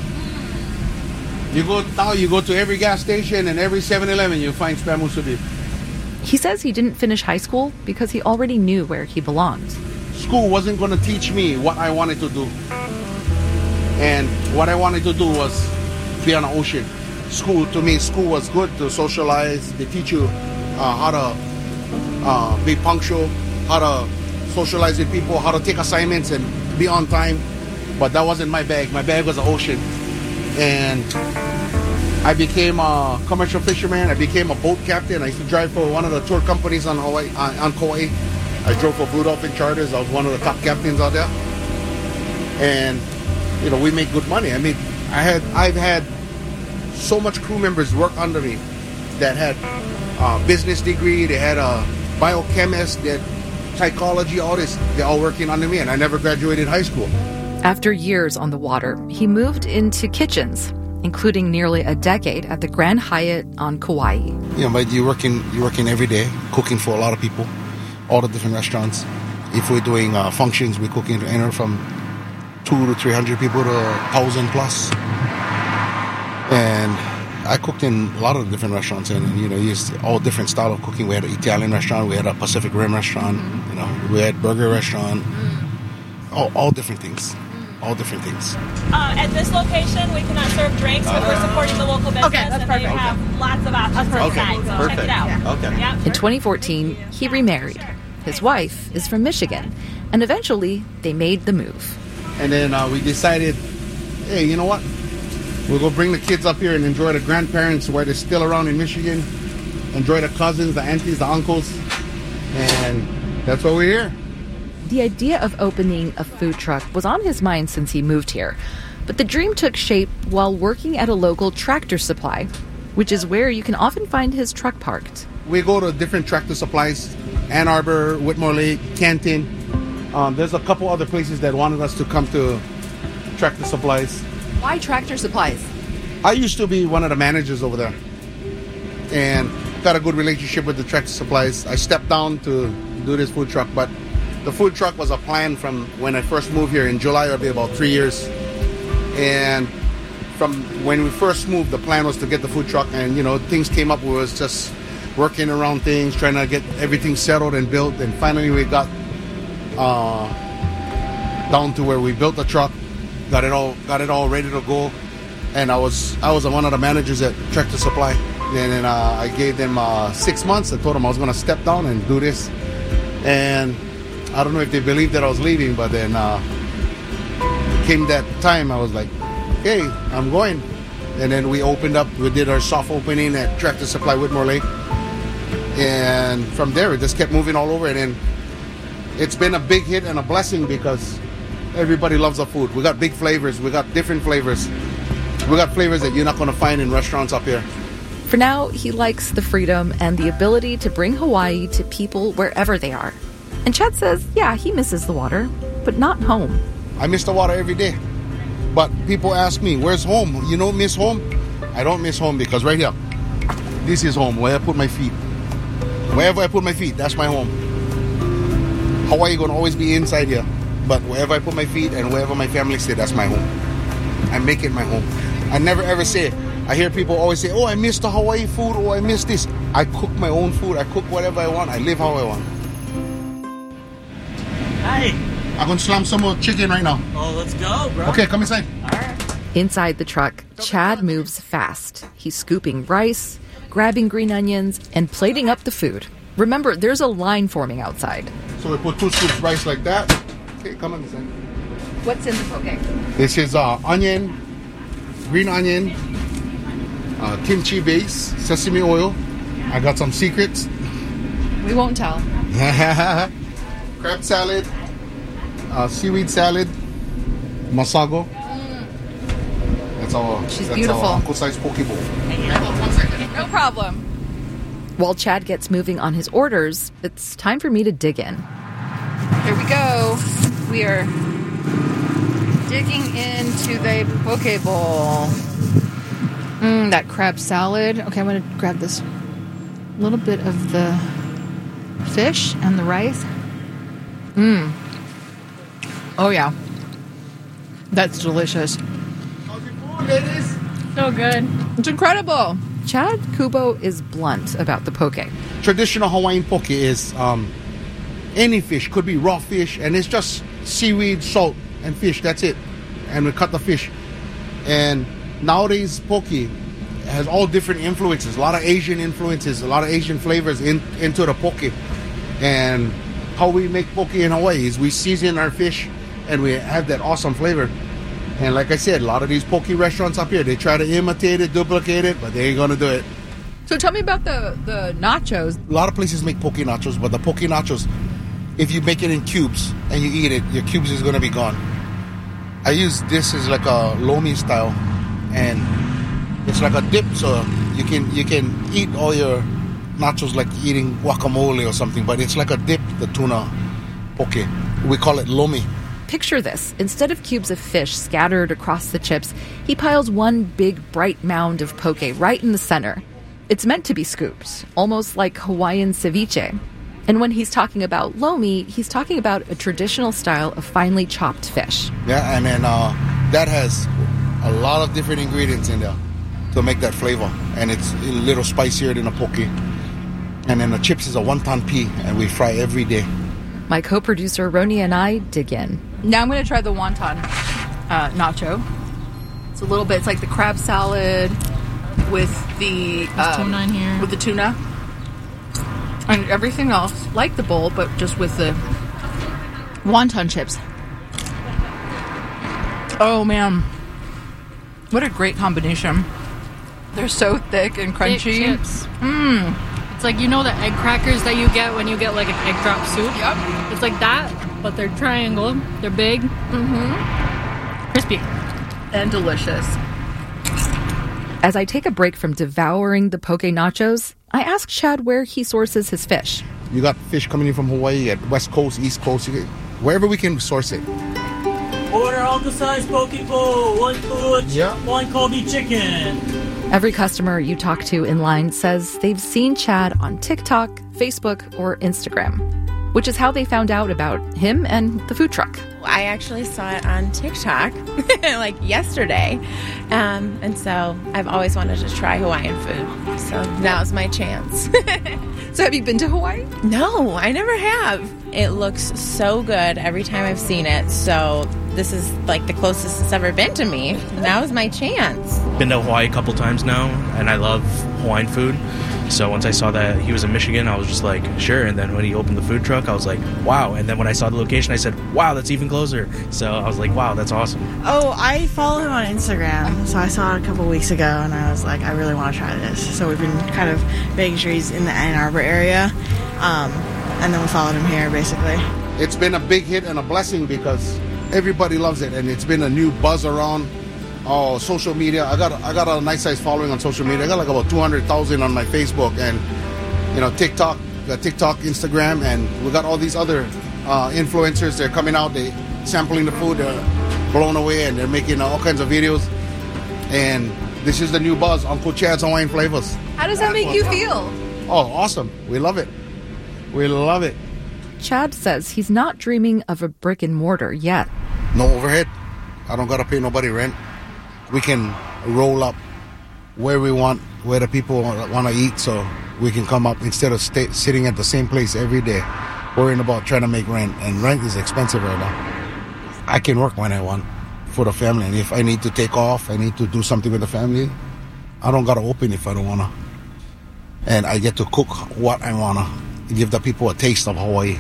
You go now, you go to every gas station and every seven eleven, you'll find spam musubi. He says he didn't finish high school because he already knew where he belonged. School wasn't going to teach me what I wanted to do. And what I wanted to do was be on the ocean. School, to me, school was good to socialize. They teach you uh, how to uh, be punctual, how to socialize with people, how to take assignments and be on time. But that wasn't my bag. My bag was the ocean. And I became a commercial fisherman. I became a boat captain. I used to drive for one of the tour companies on Hawaii, uh, on Kauai. I drove for Blue Dolphin Charters. I was one of the top captains out there. And, you know, we make good money. I mean, I had, I've had so much crew members work under me that had a business degree. They had a biochemist, they had psychology, all this. They're all working under me, and I never graduated high school. After years on the water, he moved into kitchens, including nearly a decade at the Grand Hyatt on Kauai. You know, but you're working, you're working every day, cooking for a lot of people, all the different restaurants. If we're doing uh, functions, we're cooking anywhere from two to three hundred people to a thousand plus. And I cooked in a lot of different restaurants, and you know, used all different style of cooking. We had an Italian restaurant, we had a Pacific Rim restaurant, you know, we had burger restaurant, all, all different things. All different things. Uh, at this location, we cannot serve drinks, but we're supporting the local business, Okay, that's and they perfect. have Okay. lots of options for Okay, inside, so perfect. check it out. Yeah. Okay. Yep. In twenty fourteen, he remarried. His wife is from Michigan, and eventually they made the move. And then uh, we decided, hey, you know what? We'll go bring the kids up here and enjoy the grandparents while they're still around in Michigan. Enjoy the cousins, the aunties, the uncles. And that's why we're here. The idea of opening a food truck was on his mind since he moved here. But the dream took shape while working at a local Tractor Supply, which is where you can often find his truck parked. We go to different Tractor Supplies, Ann Arbor, Whitmore Lake, Canton. Um, there's a couple other places that wanted us to come to Tractor Supplies. Why Tractor Supplies? I used to be one of the managers over there and got a good relationship with the Tractor Supplies. I stepped down to do this food truck, but the food truck was a plan from when I first moved here in July. It'll be about three years. And from when we first moved, the plan was to get the food truck, and you know, things came up. We was just working around things, trying to get everything settled and built, and finally we got uh, down to where we built the truck, got it all, got it all ready to go. And I was, I was one of the managers at Tractor Supply. And then uh, I gave them uh, six months. I told them I was going to step down and do this. And I don't know if they believed that I was leaving, but then uh, came that time, I was like, hey, I'm going. And then we opened up, we did our soft opening at Tractor Supply Whitmore Lake. And from there, it just kept moving all over. And then it's been a big hit and a blessing because everybody loves our food. We got big flavors. We got different flavors. We got flavors that you're not going to find in restaurants up here. For now, he likes the freedom and the ability to bring Hawaii to people wherever they are. And Chad says, yeah, he misses the water, but not home. I miss the water every day. But people ask me, where's home? You don't miss home? I don't miss home because right here, this is home, where I put my feet. Wherever I put my feet, that's my home. Hawaii going to always be inside here. But wherever I put my feet and wherever my family stay, that's my home. I make it my home. I never ever say, I hear people always say, oh, I miss the Hawaii food, oh, I miss this. I cook my own food. I cook whatever I want. I live how I want. Hi. I'm going to slam some more chicken right now. Oh, let's go, bro. Okay, come inside. All right. Inside the truck, Chad moves fast. He's scooping rice, grabbing green onions, and plating up the food. Remember, there's a line forming outside. So we put two scoops rice like that. Okay, come on inside. What's in the poke? This is uh, onion, green onion, uh, kimchi base, sesame oil. I got some secrets. We won't tell. Crab salad, uh, seaweed salad, masago. Mm. That's our, She's that's beautiful. our uncle-sized poke bowl. One second. No problem. While Chad gets moving on his orders, it's time for me to dig in. Here we go. We are digging into the poke bowl. Mmm, that crab salad. Okay, I'm going to grab this little bit of the fish and the rice. Mmm. Oh, yeah. That's delicious. How's your food, ladies? So good. It's incredible. Chad Kubo is blunt about the poke. Traditional Hawaiian poke is um, any fish. Could be raw fish, and it's just seaweed, salt, and fish. That's it. And we cut the fish. And nowadays, poke has all different influences. A lot of Asian influences, a lot of Asian flavors in, into the poke. And how we make poke in Hawaii is we season our fish, and we have that awesome flavor. And like I said, a lot of these poke restaurants up here, they try to imitate it, duplicate it, but they ain't gonna do it. So tell me about the, the nachos. A lot of places make poke nachos, but the poke nachos, if you make it in cubes and you eat it, your cubes is gonna be gone. I use this as like a lomi style, and it's like a dip, so you can you can eat all your nachos like eating guacamole or something, but it's like a dip, the tuna poke. We call it lomi. Picture this. Instead of cubes of fish scattered across the chips, he piles one big bright mound of poke right in the center. It's meant to be scooped, almost like Hawaiian ceviche. And when he's talking about lomi, he's talking about a traditional style of finely chopped fish. Yeah, and then uh, that has a lot of different ingredients in there to make that flavor. And it's a little spicier than a poke. And then the chips is a wonton pea, and we fry every day. My co-producer Roni and I dig in. Now I'm going to try the wonton uh, nacho. It's a little bit, it's like the crab salad with the um, tuna in here. With the tuna. And everything else, like the bowl, but just with the wonton chips. Oh, man. What a great combination. They're so thick and crunchy. Thick chips. Mmm. It's like, you know the egg crackers that you get when you get like an egg drop soup? Yep. It's like that, but they're triangle. They're big. Mm-hmm. Crispy. And delicious. As I take a break from devouring the poke nachos, I ask Chad where he sources his fish. You got fish coming in from Hawaii at West Coast, East Coast, you get, wherever we can source it. Order Uncle Size Poke Bowl, one food, yeah. one Kobe chicken. Every customer you talk to in line says they've seen Chad on TikTok, Facebook, or Instagram, which is how they found out about him and the food truck. I actually saw it on TikTok like yesterday. Um, and so I've always wanted to try Hawaiian food. So now's my chance. So have you been to Hawaii? No, I never have. It looks so good every time I've seen it. So this is like the closest it's ever been to me. Now is my chance. Been to Hawaii a couple times now, and I love Hawaiian food. So once I saw that he was in Michigan, I was just like, sure. And then when he opened the food truck, I was like, wow. And then when I saw the location, I said, wow, that's even closer. So I was like, wow, that's awesome. Oh, I follow him on Instagram. So I saw it a couple weeks ago, and I was like, I really want to try this. So we've been kind of making sure he's in the Ann Arbor area. Um, and then we followed him here, basically. It's been a big hit and a blessing because everybody loves it. And it's been a new buzz around Oh, social media. I got I got a nice size following on social media. I got like about two hundred thousand on my Facebook and, you know, TikTok, got TikTok, Instagram, and we got all these other uh, influencers. They're coming out, they sampling the food, they're blown away, and they're making all kinds of videos. And this is the new buzz, Uncle Chad's Hawaiian Flavors. How does that make you feel? Oh, awesome. We love it. We love it. Chad says he's not dreaming of a brick and mortar yet. No overhead. I don't got to pay nobody rent. We can roll up where we want, where the people want to eat, so we can come up instead of stay, sitting at the same place every day, worrying about trying to make rent. And rent is expensive right now. I can work when I want for the family, and if I need to take off, I need to do something with the family, I don't got to open if I don't want to. And I get to cook what I want to, give the people a taste of Hawaii.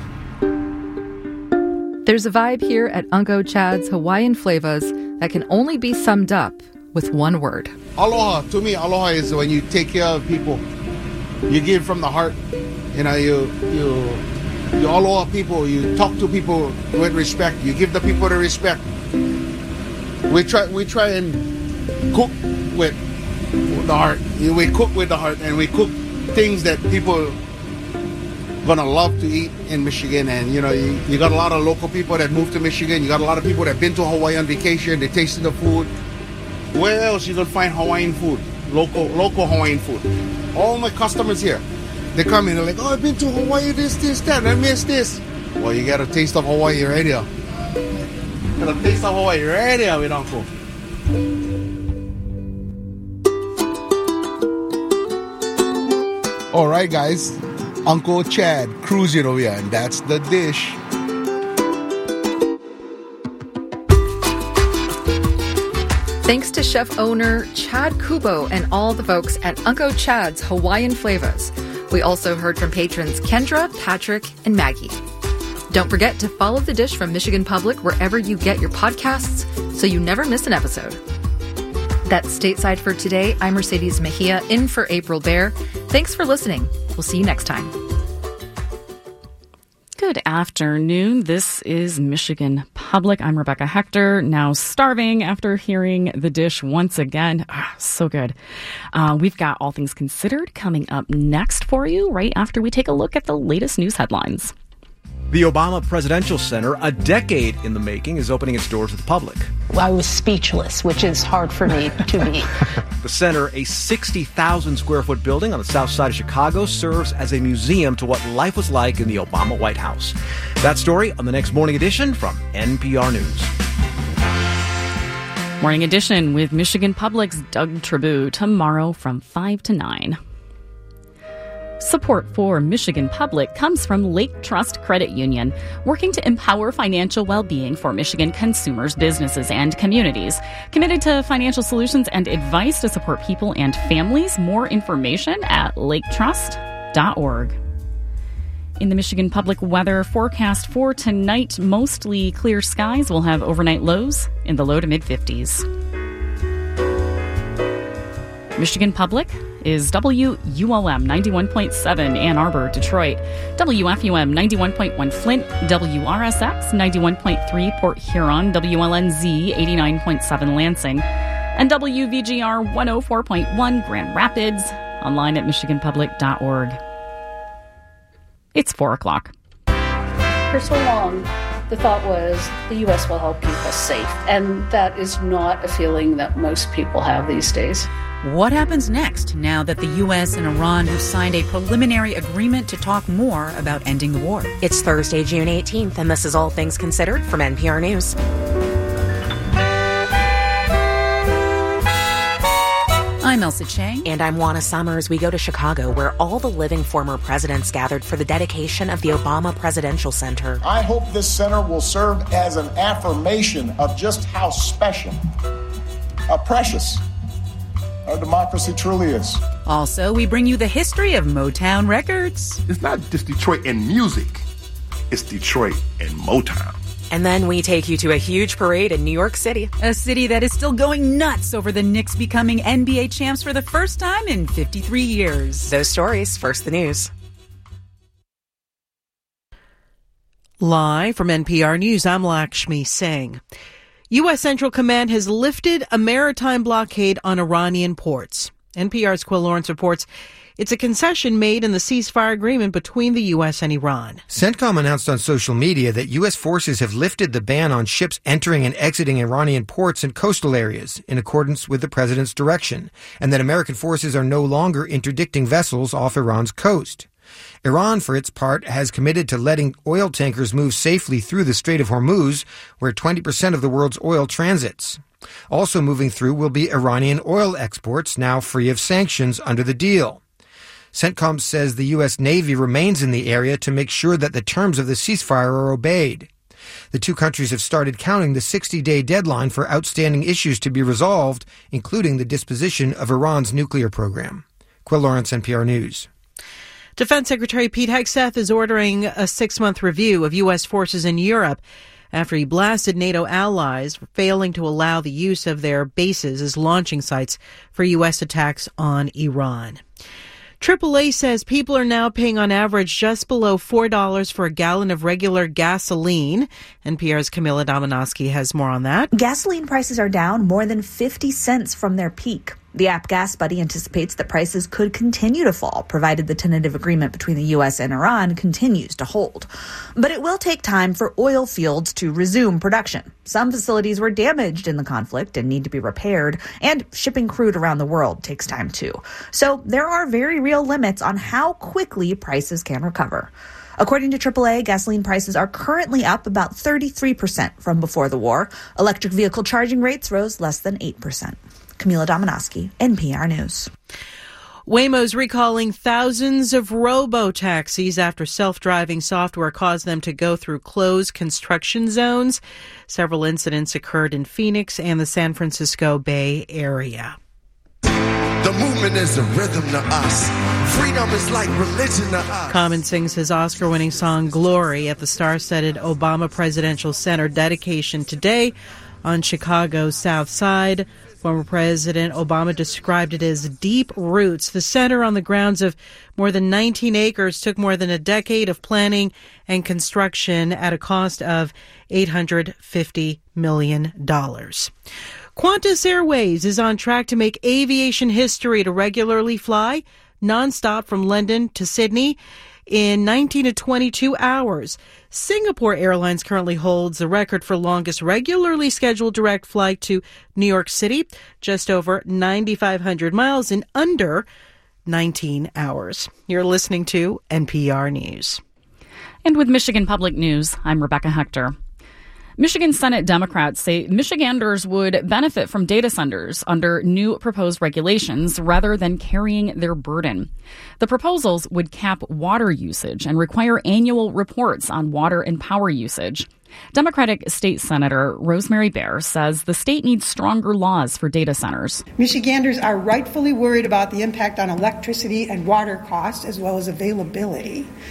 There's a vibe here at Uncle Chad's Hawaiian Flavors that can only be summed up with one word. Aloha. To me, aloha is when you take care of people. You give from the heart. You know, you you you aloha people. You talk to people with respect. You give the people the respect. We try we try and cook with the heart. We cook with the heart, and we cook things that people gonna love to eat in Michigan. And you know, you, you got a lot of local people that moved to Michigan. You got a lot of people that been to Hawaii on vacation. They tasted the food. Where else you gonna find Hawaiian food? Local local Hawaiian food. All my customers here, they come in, they're like, oh, I've been to Hawaii, this, this, that, and I missed this. Well, you got a taste of Hawaii right here. Got a taste of Hawaii right here with Uncle. All right, guys. Uncle Chad cruising over here, and that's the dish. Thanks to chef owner Chad Kubo and all the folks at Uncle Chad's Hawaiian Flavors. We also heard from patrons Kendra, Patrick, and Maggie. Don't forget to follow The Dish from Michigan Public wherever you get your podcasts so you never miss an episode. That's Stateside for today. I'm Mercedes Mejia, in for April Bear. Thanks for listening. We'll see you next time. Good afternoon. This is Michigan Public. I'm Rebecca Hector, now starving after hearing The Dish once again. Ah, so good. Uh, we've got All Things Considered coming up next for you right after we take a look at the latest news headlines. The Obama Presidential Center, a decade in the making, is opening its doors to the public. I was speechless, which is hard for me to be. The center, a sixty thousand square foot building on the south side of Chicago, serves as a museum to what life was like in the Obama White House. That story on the next Morning Edition from N P R News. Morning Edition with Michigan Public's Doug Tribou tomorrow from five to nine. Support for Michigan Public comes from Lake Trust Credit Union, working to empower financial well-being for Michigan consumers, businesses, and communities. Committed to financial solutions and advice to support people and families. More information at lake trust dot org. In the Michigan Public weather forecast for tonight, mostly clear skies. We'll have overnight lows in the low to mid fifties. Michigan Public is W U L M ninety-one point seven Ann Arbor, Detroit, W F U M ninety-one point one Flint, W R S X ninety-one point three Port Huron, W L N Z eighty-nine point seven Lansing, and W V G R one oh four point one Grand Rapids, online at michigan public dot org. It's four o'clock. For so long, the thought was the U S will help keep us safe, and that is not a feeling that most people have these days. What happens next now that the U S and Iran have signed a preliminary agreement to talk more about ending the war? It's Thursday, June eighteenth, and this is All Things Considered from N P R News. I'm Elsa Chang. And I'm Juana Summers. We go to Chicago, where all the living former presidents gathered for the dedication of the Obama Presidential Center. I hope this center will serve as an affirmation of just how special, how precious our democracy truly is. Also, we bring you the history of Motown Records. It's not just Detroit and music. It's Detroit and Motown. And then we take you to a huge parade in New York City. A city that is still going nuts over the Knicks becoming N B A champs for the first time in fifty-three years. Those stories, first the news. Live from N P R News, I'm Lakshmi Singh. U S. Central Command has lifted a maritime blockade on Iranian ports. N P R's Quill Lawrence reports it's a concession made in the ceasefire agreement between the U S and Iran. CENTCOM announced on social media that U S forces have lifted the ban on ships entering and exiting Iranian ports and coastal areas in accordance with the president's direction, and that American forces are no longer interdicting vessels off Iran's coast. Iran, for its part, has committed to letting oil tankers move safely through the Strait of Hormuz, where twenty percent of the world's oil transits. Also moving through will be Iranian oil exports, now free of sanctions under the deal. CENTCOM says the U S. Navy remains in the area to make sure that the terms of the ceasefire are obeyed. The two countries have started counting the sixty-day deadline for outstanding issues to be resolved, including the disposition of Iran's nuclear program. Quill Lawrence, N P R News. Defense Secretary Pete Hegseth is ordering a six-month review of U S forces in Europe after he blasted NATO allies for failing to allow the use of their bases as launching sites for U S attacks on Iran. triple A says people are now paying on average just below four dollars for a gallon of regular gasoline. N P R's Camila Domonoski has more on that. Gasoline prices are down more than fifty cents from their peak. The app GasBuddy anticipates that prices could continue to fall, provided the tentative agreement between the U S and Iran continues to hold. But it will take time for oil fields to resume production. Some facilities were damaged in the conflict and need to be repaired, and shipping crude around the world takes time too. So there are very real limits on how quickly prices can recover. According to triple A, gasoline prices are currently up about thirty-three percent from before the war. Electric vehicle charging rates rose less than eight percent. Camila Domonoski, N P R News. Waymo's recalling thousands of robo-taxis after self-driving software caused them to go through closed construction zones. Several incidents occurred in Phoenix and the San Francisco Bay Area. The movement is a rhythm to us. Freedom is like religion to us. Common sings his Oscar-winning song Glory at the star-studded Obama Presidential Center dedication today on Chicago's South Side. Former President Obama described it as deep roots. The center, on the grounds of more than nineteen acres, took more than a decade of planning and construction at a cost of eight hundred fifty million dollars. Qantas Airways is on track to make aviation history to regularly fly nonstop from London to Sydney in nineteen to twenty-two hours. Singapore Airlines currently holds the record for longest regularly scheduled direct flight to New York City, just over nine thousand five hundred miles in under nineteen hours. You're listening to N P R News. And with Michigan Public News, I'm Rebecca Hector. Michigan Senate Democrats say Michiganders would benefit from data centers under new proposed regulations rather than carrying their burden. The proposals would cap water usage and require annual reports on water and power usage. Democratic State Senator Rosemary Baer says the state needs stronger laws for data centers. Michiganders are rightfully worried about the impact on electricity and water costs as well as availability.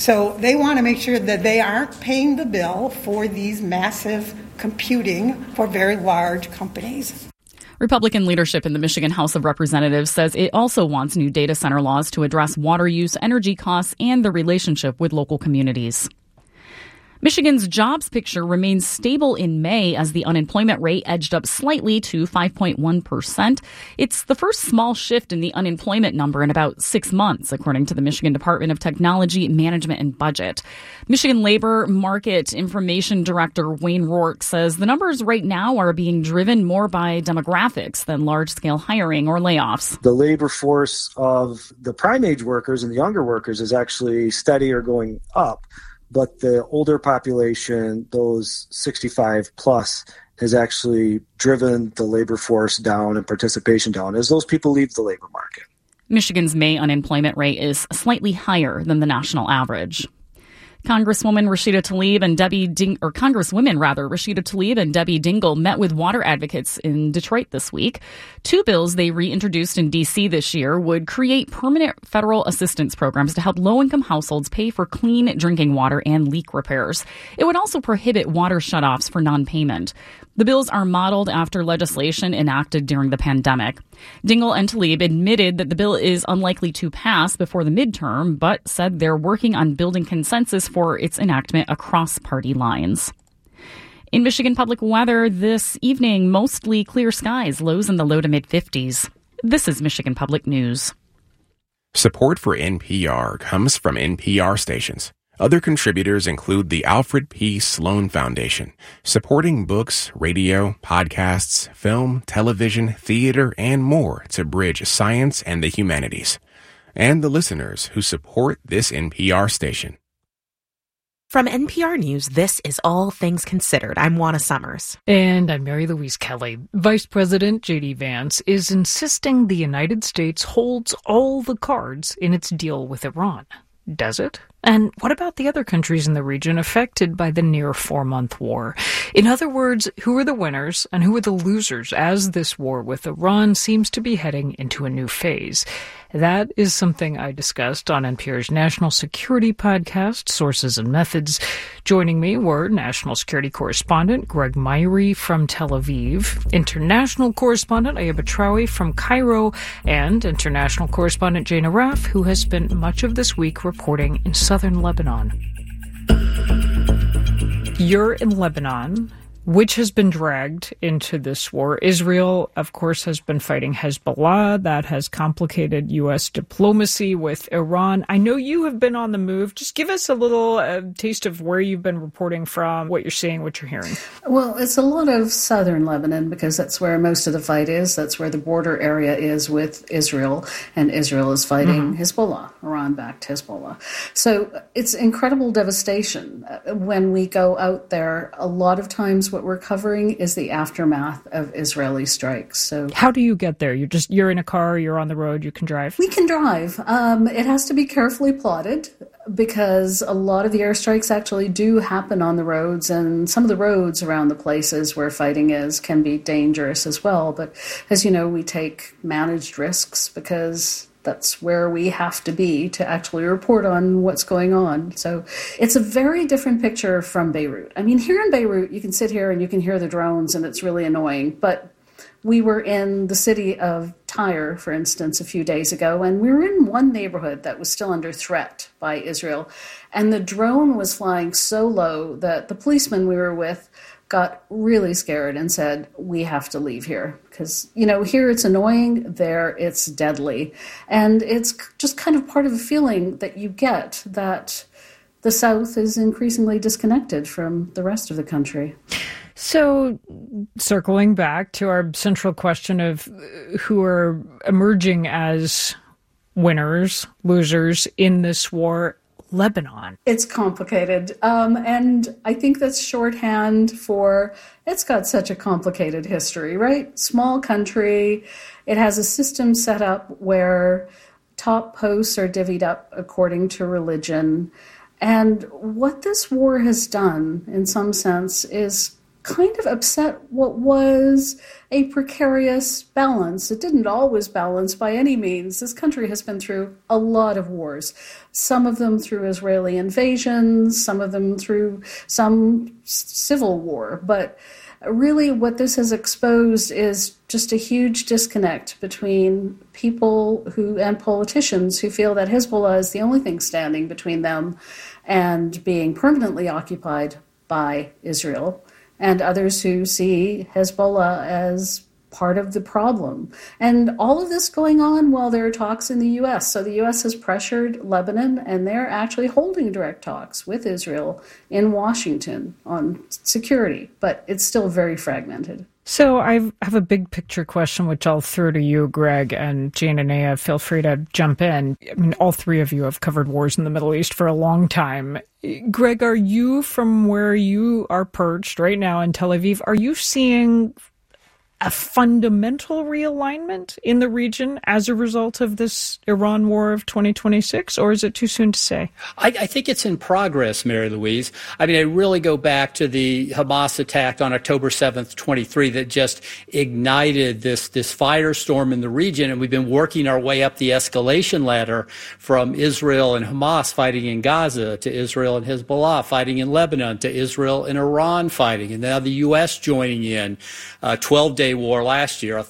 So they want to make sure that they aren't paying the bill for these massive computing for very large companies. Republican leadership in the Michigan House of Representatives says it also wants new data center laws to address water use, energy costs, and the relationship with local communities. Michigan's jobs picture remains stable in May as the unemployment rate edged up slightly to five point one percent. It's the first small shift in the unemployment number in about six months, according to the Michigan Department of Technology, Management, and Budget. Michigan Labor Market Information Director Wayne Rourke says the numbers right now are being driven more by demographics than large-scale hiring or layoffs. The labor force of the prime age workers and the younger workers is actually steady or going up. But the older population, those sixty-five plus, has actually driven the labor force down and participation down as those people leave the labor market. Michigan's May unemployment rate is slightly higher than the national average. Congresswoman Rashida Tlaib and Debbie Ding- or Congresswomen rather Rashida Tlaib and Debbie Dingell met with water advocates in Detroit this week. Two bills they reintroduced in D C this year would create permanent federal assistance programs to help low-income households pay for clean drinking water and leak repairs. It would also prohibit water shutoffs for non-payment. The bills are modeled after legislation enacted during the pandemic. Dingell and Tlaib admitted that the bill is unlikely to pass before the midterm, but said they're working on building consensus for its enactment across party lines. In Michigan public weather this evening, mostly clear skies, lows in the low to mid-fifties. This is Michigan Public News. Support for N P R comes from N P R stations. Other contributors include the Alfred P. Sloan Foundation, supporting books, radio, podcasts, film, television, theater, and more to bridge science and the humanities. And the listeners who support this N P R station. From N P R News, this is All Things Considered. I'm Juana Summers. And I'm Mary Louise Kelly. Vice President J D Vance is insisting the United States holds all the cards in its deal with Iran. Does it? And what about the other countries in the region affected by the near four-month war? In other words, who are the winners and who are the losers as this war with Iran seems to be heading into a new phase? That is something I discussed on N P R's National Security podcast, Sources and Methods. Joining me were National Security Correspondent Greg Myrie from Tel Aviv, International Correspondent Ayaba Traoui from Cairo, and International Correspondent Jane Araf, who has spent much of this week reporting in southern Lebanon. You're in Lebanon, which has been dragged into this war. Israel, of course, has been fighting Hezbollah. That has complicated U S diplomacy with Iran. I know you have been on the move. Just give us a little uh, taste of where you've been reporting from, what you're seeing, what you're hearing. Well, it's a lot of southern Lebanon because that's where most of the fight is. That's where the border area is with Israel, and Israel is fighting mm-hmm. Hezbollah, Iran-backed Hezbollah. So it's incredible devastation. When we go out there, a lot of times what we're covering is the aftermath of Israeli strikes. So how do you get there? You're just you're in a car, you're on the road, you can drive? We can drive. Um, it has to be carefully plotted because a lot of the airstrikes actually do happen on the roads, and some of the roads around the places where fighting is can be dangerous as well. But as you know, we take managed risks because that's where we have to be to actually report on what's going on. So it's a very different picture from Beirut. I mean, here in Beirut, you can sit here and you can hear the drones and it's really annoying. But we were in the city of Tyre, for instance, a few days ago, and we were in one neighborhood that was still under threat by Israel. And the drone was flying so low that the policeman we were with got really scared and said, we have to leave here. Because, you know, here it's annoying, there it's deadly. And it's just kind of part of a feeling that you get that the South is increasingly disconnected from the rest of the country. So, circling back to our central question of who are emerging as winners, losers in this war, Lebanon. It's complicated. Um, and I think that's shorthand for it's got such a complicated history, right? Small country. It has a system set up where top posts are divvied up according to religion. And what this war has done, in some sense, is kind of upset what was a precarious balance. It didn't always balance by any means. This country has been through a lot of wars, some of them through Israeli invasions, some of them through some civil war. But really what this has exposed is just a huge disconnect between people who and politicians who feel that Hezbollah is the only thing standing between them and being permanently occupied by Israel, and others who see Hezbollah as part of the problem. And all of this going on while there are talks in the U S. So the U S has pressured Lebanon, and they're actually holding direct talks with Israel in Washington on security, but it's still very fragmented. So I have a big picture question, which I'll throw to you, Greg, and Jane and Aya, feel free to jump in. I mean, all three of you have covered wars in the Middle East for a long time. Greg, are you, from where you are perched right now in Tel Aviv, are you seeing a fundamental realignment in the region as a result of this Iran war of twenty twenty-six, or is it too soon to say? I, I think it's in progress, Mary Louise. I mean, I really go back to the Hamas attack on October seventh, twenty-three, that just ignited this, this firestorm in the region, and we've been working our way up the escalation ladder from Israel and Hamas fighting in Gaza to Israel and Hezbollah fighting in Lebanon to Israel and Iran fighting, and now the U S joining in. Uh, twelve-day war last year, a